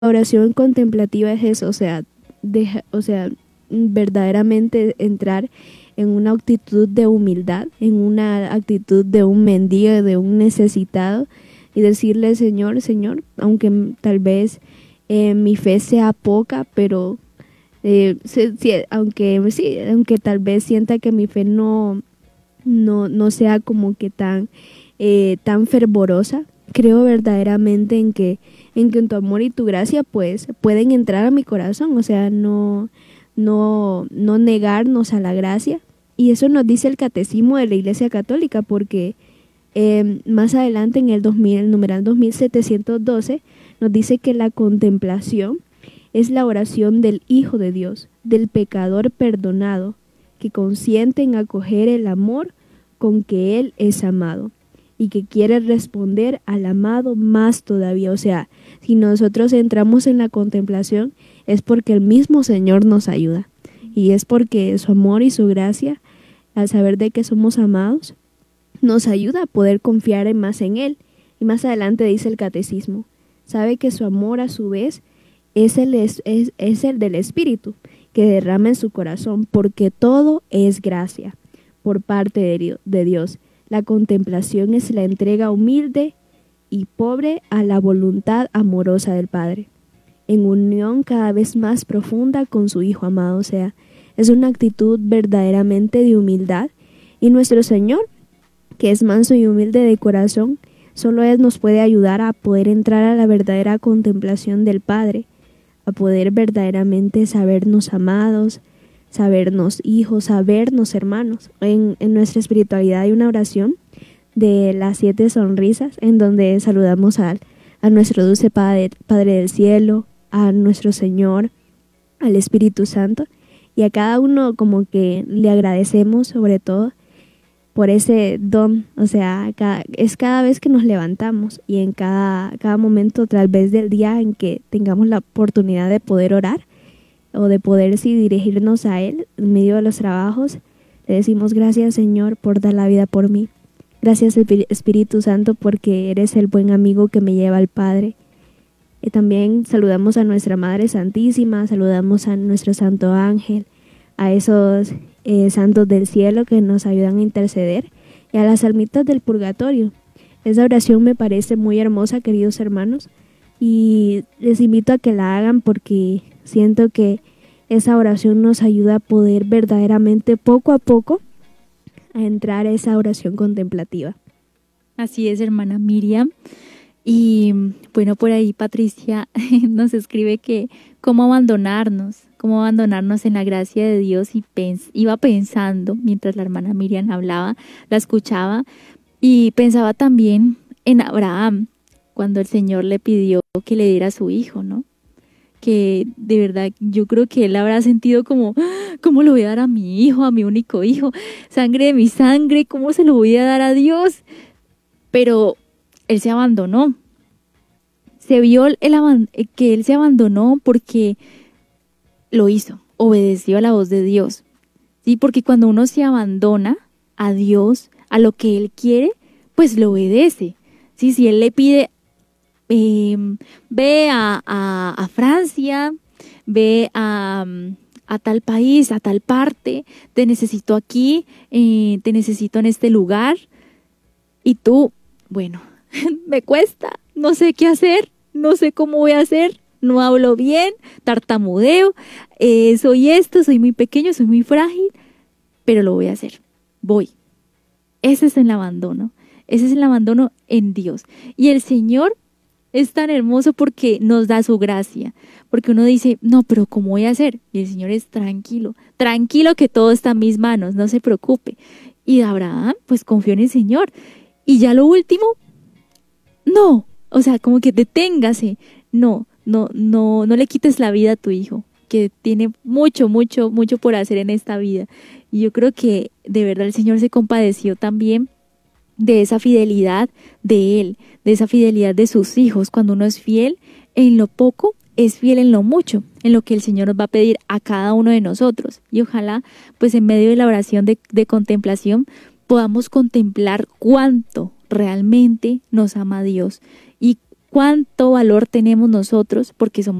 oración contemplativa es eso, o sea, verdaderamente entrar en una actitud de humildad, en una actitud de un mendigo, de un necesitado, y decirle, Señor, Señor, aunque tal vez mi fe sea poca, pero aunque tal vez sienta que mi fe no sea como que tan fervorosa, creo verdaderamente en tu amor y tu gracia pues pueden entrar a mi corazón, o sea, no negarnos a la gracia. Y eso nos dice el Catecismo de la Iglesia Católica, porque más adelante en el numeral 2712 nos dice que la contemplación es la oración del Hijo de Dios, del pecador perdonado, que consiente en acoger el amor con que Él es amado y que quiere responder al amado más todavía. O sea, si nosotros entramos en la contemplación es porque el mismo Señor nos ayuda y es porque su amor y su gracia, al saber de que somos amados, nos ayuda a poder confiar más en Él. Y más adelante dice el Catecismo, sabe que su amor a su vez es el del Espíritu que derrama en su corazón, porque todo es gracia por parte de Dios. La contemplación es la entrega humilde y pobre a la voluntad amorosa del Padre, en unión cada vez más profunda con su Hijo amado. O sea, es una actitud verdaderamente de humildad, y nuestro Señor, que es manso y humilde de corazón, solo Él nos puede ayudar a poder entrar a la verdadera contemplación del Padre, a poder verdaderamente sabernos amados, sabernos hijos, sabernos hermanos. En nuestra espiritualidad hay una oración de las 7 sonrisas en donde saludamos a nuestro dulce Padre del cielo, a nuestro Señor, al Espíritu Santo, y a cada uno como que le agradecemos sobre todo por ese don. O sea, cada vez que nos levantamos y en cada momento tal vez del día en que tengamos la oportunidad de poder orar o de poder dirigirnos a Él en medio de los trabajos, le decimos gracias Señor por dar la vida por mí. Gracias Espíritu Santo porque eres el buen amigo que me lleva al Padre. Y también saludamos a nuestra Madre Santísima, saludamos a nuestro Santo Ángel, a esos santos del cielo que nos ayudan a interceder, y a las almitas del purgatorio. Esa oración me parece muy hermosa, queridos hermanos, y les invito a que la hagan porque siento que esa oración nos ayuda a poder verdaderamente poco a poco a entrar a esa oración contemplativa. Así es, hermana Miriam. Y bueno, por ahí Patricia nos escribe que cómo abandonarnos en la gracia de Dios, y iba pensando mientras la hermana Miriam hablaba, la escuchaba, y pensaba también en Abraham, cuando el Señor le pidió que le diera a su hijo, ¿no? Que de verdad yo creo que él habrá sentido como, ¿cómo le voy a dar a mi hijo, a mi único hijo? Sangre de mi sangre, ¿cómo se lo voy a dar a Dios? Pero él se abandonó. Se vio que él se abandonó porque lo hizo, obedeció a la voz de Dios. ¿Sí? Porque cuando uno se abandona a Dios, a lo que Él quiere, pues lo obedece. ¿Sí? Si Él le pide, ve a Francia, ve a tal país, a tal parte, te necesito aquí, te necesito en este lugar, y tú, bueno, me cuesta, no sé qué hacer, no sé cómo voy a hacer, no hablo bien, tartamudeo, soy muy pequeño, soy muy frágil, pero lo voy a hacer, voy. Ese es el abandono en Dios. Y el Señor es tan hermoso porque nos da su gracia, porque uno dice, no, pero ¿cómo voy a hacer? Y el Señor es tranquilo que todo está en mis manos, no se preocupe. Y Abraham, pues confió en el Señor. Y ya lo último, no, o sea, como que deténgase, no le quites la vida a tu hijo, que tiene mucho por hacer en esta vida. Y yo creo que de verdad el Señor se compadeció también de esa fidelidad de Él, de esa fidelidad de sus hijos. Cuando uno es fiel en lo poco, es fiel en lo mucho, en lo que el Señor nos va a pedir a cada uno de nosotros. Y ojalá, pues en medio de la oración de contemplación, podamos contemplar cuánto realmente nos ama Dios y cuánto valor tenemos nosotros porque somos